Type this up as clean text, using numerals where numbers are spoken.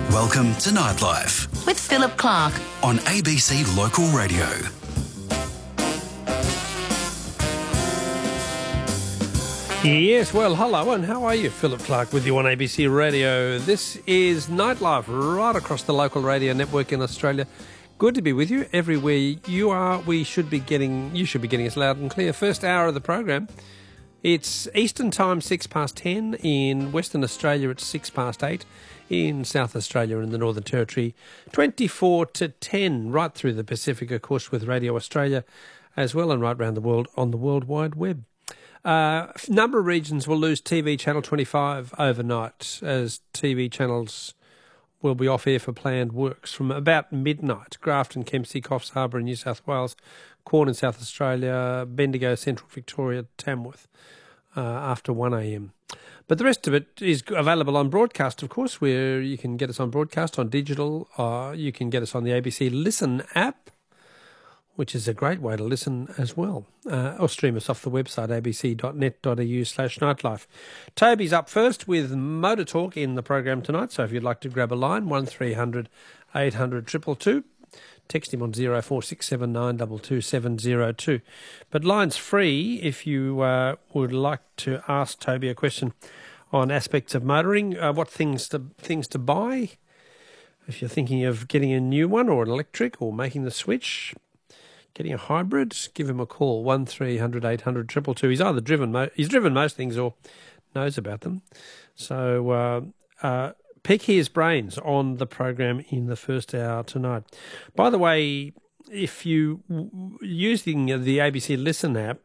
Welcome to Nightlife with Philip Clark on ABC Local Radio. Yes, well, hello, and how are you? Philip Clark with you on ABC Radio. This is Nightlife right across the local radio network in Australia. Good to be with you everywhere you are. You should be getting us loud and clear. First hour of the program. It's Eastern Time, 10:06. In Western Australia, it's 8:06. In South Australia and the Northern Territory, 10:24, right through the Pacific, of course, with Radio Australia as well, and right around the world on the World Wide Web. A number of regions will lose TV Channel 25 overnight, as TV channels will be off air for planned works from about midnight. Grafton, Kempsey, Coffs Harbour in New South Wales, Quorn in South Australia, Bendigo, Central Victoria, Tamworth after 1 a.m. But the rest of it is available on broadcast, of course, where you can get us on broadcast, on digital. You can get us on the ABC Listen app, which is a great way to listen as well. Or stream us off the website, abc.net.au/nightlife. Toby's up first with Motor Talk in the program tonight, so if you'd like to grab a line, 1300 800 222. Text him on 0467 922 702. But line's free if you would like to ask Toby a question on aspects of motoring, what things to buy. If you're thinking of getting a new one or an electric or making the switch, getting a hybrid, give him a call, 1300 800 222. He's either driven most things or knows about them. So pick his brains on the program in the first hour tonight. By the way, if you using the ABC Listen app,